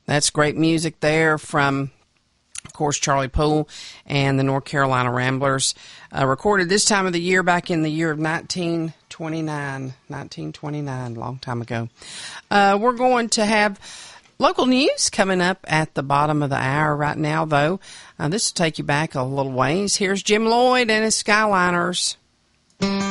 That's great music there from, of course, Charlie Poole and the North Carolina Ramblers. Recorded this time of the year back in the year of 1929, a long time ago. We're going to have local news coming up at the bottom of the hour right now, though. This will take you back a little ways. Here's Jim Lloyd and his Skyliners.